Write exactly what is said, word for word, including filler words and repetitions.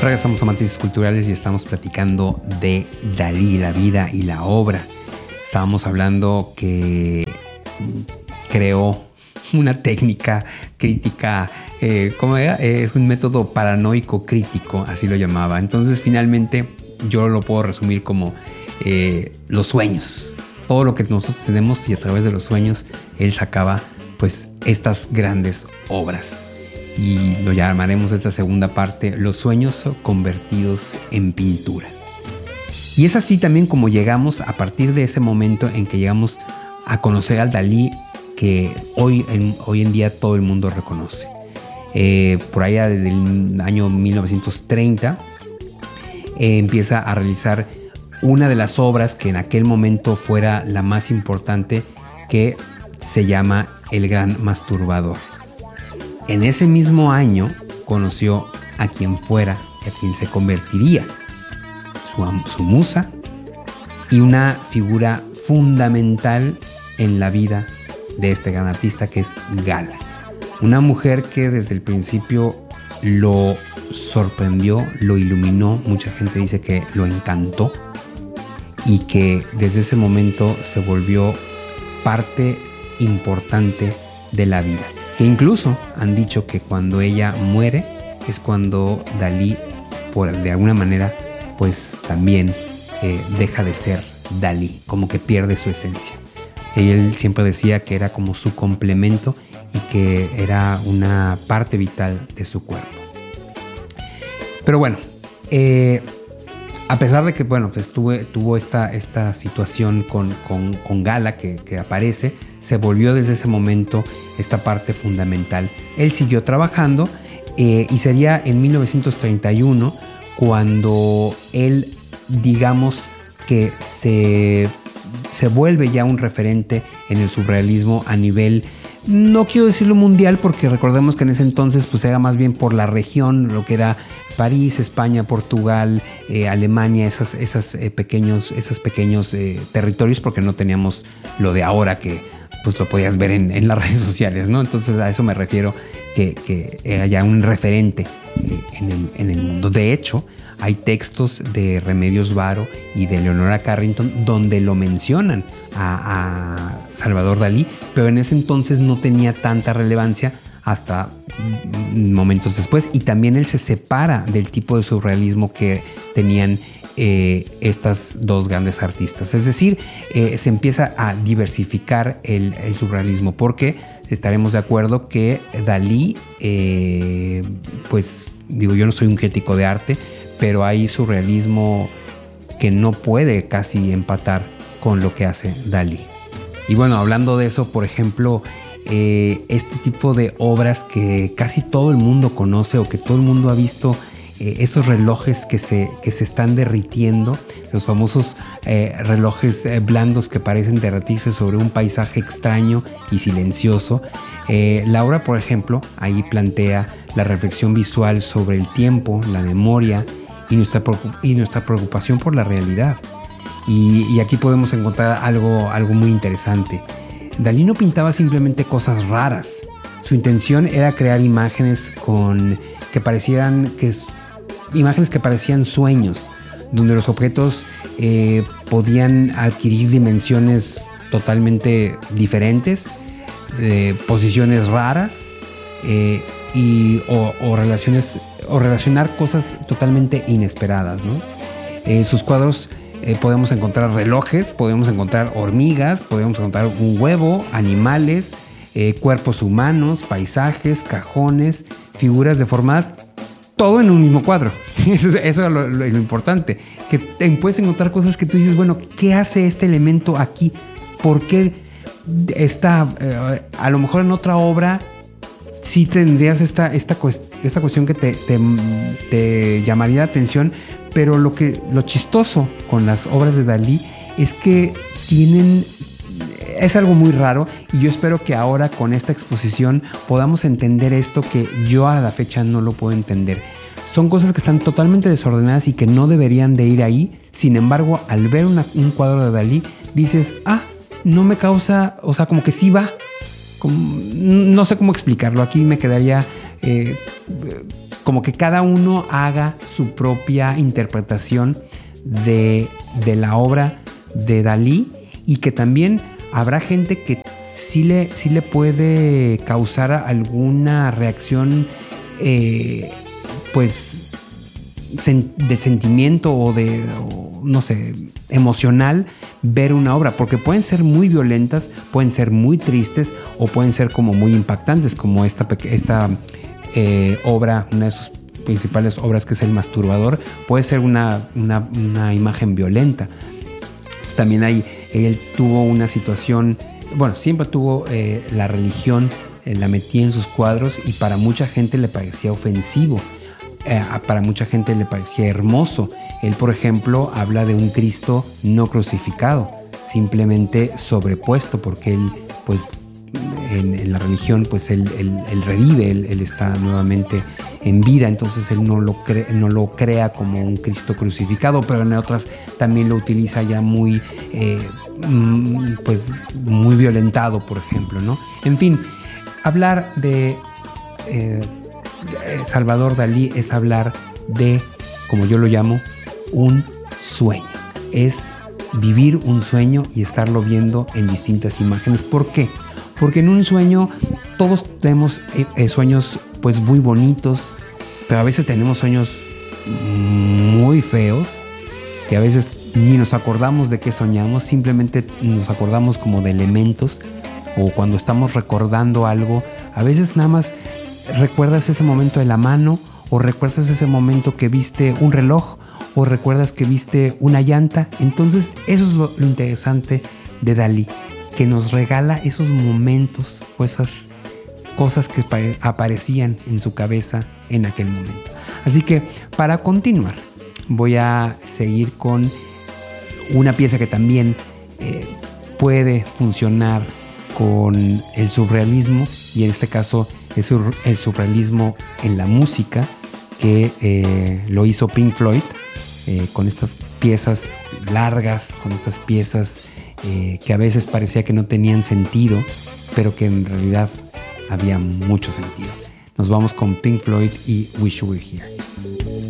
Regresamos a Matices Culturales y estamos platicando de Dalí, la vida y la obra. Estábamos hablando que creó una técnica crítica, eh, ¿cómo era? Eh, es un método paranoico crítico, así lo llamaba. Entonces, finalmente, yo lo puedo resumir como eh, los sueños. Todo lo que nosotros tenemos, y a través de los sueños, él sacaba pues estas grandes obras. Y lo llamaremos esta segunda parte, los sueños convertidos en pintura. Y es así también como llegamos a partir de ese momento en que llegamos a conocer al Dalí que hoy en, hoy en día todo el mundo reconoce. Eh, por allá desde el año mil novecientos treinta eh, empieza a realizar una de las obras que en aquel momento fuera la más importante, que se llama El Gran Masturbador. En ese mismo año conoció a quien fuera y a quien se convertiría su, su musa y una figura fundamental en la vida de este gran artista, que es Gala. Una mujer que desde el principio lo sorprendió, lo iluminó, mucha gente dice que lo encantó, y que desde ese momento se volvió parte importante de la vida. Que incluso han dicho que cuando ella muere es cuando Dalí, por, de alguna manera, pues también eh, deja de ser Dalí, como que pierde su esencia. Él siempre decía que era como su complemento y que era una parte vital de su cuerpo. Pero bueno, eh, a pesar de que bueno, pues tuve, tuvo esta, esta situación con, con, con Gala que, que aparece, se volvió desde ese momento esta parte fundamental. Él siguió trabajando eh, y sería en mil novecientos treinta y uno cuando él, digamos que se, se vuelve ya un referente en el surrealismo a nivel, no quiero decirlo mundial, porque recordemos que en ese entonces pues era más bien por la región, lo que era París, España, Portugal, eh, Alemania, esas, esas, eh, pequeños, esos pequeños eh, territorios, porque no teníamos lo de ahora que pues lo podías ver en, en las redes sociales, ¿no? Entonces a eso me refiero, que, que era ya un referente eh, en, el, en el mundo. De hecho, hay textos de Remedios Varo y de Leonora Carrington donde lo mencionan a, a Salvador Dalí, pero en ese entonces no tenía tanta relevancia hasta momentos después, y también él se separa del tipo de surrealismo que tenían eh, estas dos grandes artistas. Es decir, eh, se empieza a diversificar el, el surrealismo, porque estaremos de acuerdo que Dalí, eh, pues digo, yo no soy un crítico de arte, pero hay surrealismo que no puede casi empatar con lo que hace Dalí. Y bueno, hablando de eso, por ejemplo, eh, este tipo de obras que casi todo el mundo conoce o que todo el mundo ha visto, eh, esos relojes que se, que se están derritiendo, los famosos eh, relojes eh, blandos que parecen derretirse sobre un paisaje extraño y silencioso. Eh, la obra, por ejemplo, ahí plantea la reflexión visual sobre el tiempo, la memoria y nuestra, y nuestra preocupación por la realidad. Y, y aquí podemos encontrar algo, algo muy interesante. Dalí no pintaba simplemente cosas raras. Su intención era crear imágenes con, que parecieran, que, imágenes que parecían sueños, donde los objetos eh, podían adquirir dimensiones totalmente diferentes, eh, posiciones raras, eh, y, o, o, relaciones, o relacionar cosas totalmente inesperadas, ¿no? Eh, sus cuadros eh, podemos encontrar relojes, podemos encontrar hormigas, podemos encontrar un huevo, animales, eh, cuerpos humanos, paisajes, cajones, figuras deformadas, todo en un mismo cuadro. Eso, eso es lo, lo, lo importante, que te, puedes encontrar cosas que tú dices, bueno, ¿qué hace este elemento aquí? ¿Por qué está, eh, a lo mejor en otra obra sí tendrías esta, esta, esta cuestión que te, te, te llamaría la atención, pero lo, que, lo chistoso con las obras de Dalí es que tienen, es algo muy raro, y yo espero que ahora con esta exposición podamos entender esto que yo a la fecha no lo puedo entender. Son cosas que están totalmente desordenadas y que no deberían de ir ahí. Sin embargo, al ver una, un cuadro de Dalí, dices, ah, no me causa, o sea, como que sí va. Como, no sé cómo explicarlo. Aquí me quedaría eh, como que cada uno haga su propia interpretación de, de la obra de Dalí, y que también habrá gente que sí le, sí le puede causar alguna reacción eh, pues sen, de sentimiento o de, o, no sé, emocional ver una obra, porque pueden ser muy violentas, pueden ser muy tristes o pueden ser como muy impactantes, como esta, esta eh, obra, una de sus principales obras, que es El Masturbador, puede ser una, una, una imagen violenta. También hay, él tuvo una situación, bueno, siempre tuvo eh, la religión, eh, la metía en sus cuadros, y para mucha gente le parecía ofensivo, eh, para mucha gente le parecía hermoso. Él, por ejemplo, habla de un Cristo no crucificado, simplemente sobrepuesto, porque él, pues, en, en la religión, pues él, él, él revive, él, él está nuevamente en vida, entonces él no lo, cre- no lo crea como un Cristo crucificado, pero en otras también lo utiliza ya muy, eh, pues, muy violentado, por ejemplo, ¿no? En fin, hablar de eh, Salvador Dalí es hablar de, como yo lo llamo, un sueño. Es vivir un sueño y estarlo viendo en distintas imágenes. ¿Por qué? Porque en un sueño todos tenemos eh, sueños pues muy bonitos, pero a veces tenemos sueños muy feos, que a veces ni nos acordamos de qué soñamos, simplemente nos acordamos como de elementos, o cuando estamos recordando algo, a veces nada más recuerdas ese momento de la mano, o recuerdas ese momento que viste un reloj, o recuerdas que viste una llanta. Entonces eso es lo, lo interesante de Dalí, que nos regala esos momentos o esas cosas que aparecían en su cabeza en aquel momento. Así que para continuar voy a seguir con una pieza que también eh, puede funcionar con el surrealismo, y en este caso es el surrealismo en la música, que eh, lo hizo Pink Floyd, eh, con estas piezas largas, con estas piezas eh, que a veces parecía que no tenían sentido, pero que en realidad había mucho sentido. Nos vamos con Pink Floyd y Wish You Were Here.